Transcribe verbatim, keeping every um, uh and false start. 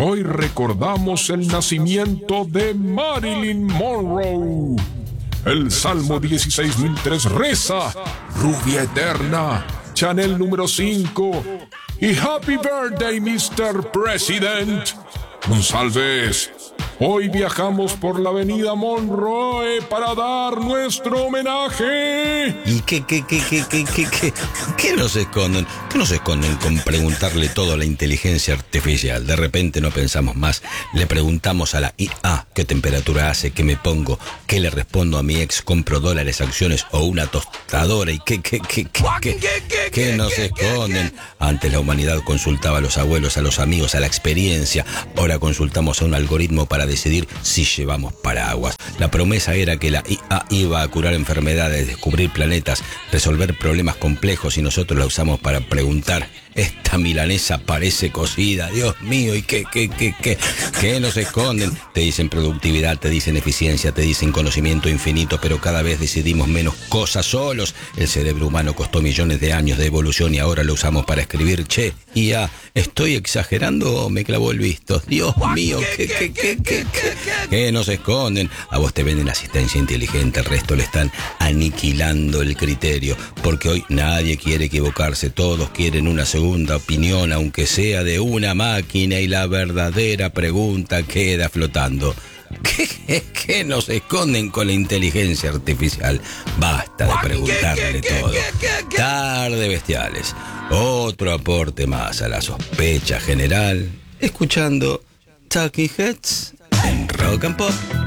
Hoy recordamos el nacimiento de Marilyn Monroe. El Salmo dieciséis mil tres reza: Rubia eterna, Chanel número cinco y Happy Birthday, mister President. González, hoy viajamos por la avenida Monroe para dar nuestro homenaje. ¿Y qué, qué, qué, qué, qué, qué, qué, qué nos esconden? ¿Qué nos esconden con preguntarle todo a la inteligencia artificial? De repente no pensamos más, le preguntamos a la I A qué temperatura hace, qué me pongo, qué le respondo a mi ex, compro dólares, acciones o una tostadora. ¿Y qué, qué, qué, qué, qué, qué, qué nos esconden? Antes la humanidad consultaba a los abuelos, a los amigos, a la experiencia. Ahora consultamos a un algoritmo para decidir si llevamos paraguas. La promesa era que la I A iba a curar enfermedades, descubrir planetas, resolver problemas complejos, y nosotros la usamos para preguntar: esta milanesa parece cocida, Dios mío, ¿y qué, qué, qué, qué? ¿Qué nos esconden? Te dicen productividad, te dicen eficiencia, te dicen conocimiento infinito, pero cada vez decidimos menos cosas solos. El cerebro humano costó millones de años de evolución y ahora lo usamos para escribir: che, I A, ¿estoy exagerando o me clavó el visto? Dios mío, ¿qué, qué, qué, qué, qué? ¿Qué nos esconden? A vos te venden asistencia inteligente, al resto le están aniquilando el criterio, porque hoy nadie quiere equivocarse, todos quieren una segunda opinión, aunque sea de una máquina, y la verdadera pregunta queda flotando: ¿Qué, ¿Qué nos esconden con la inteligencia artificial? Basta de preguntarle todo. Tarde Bestiales, otro aporte más a la sospecha general, escuchando Talking Heads en Rock and Pop.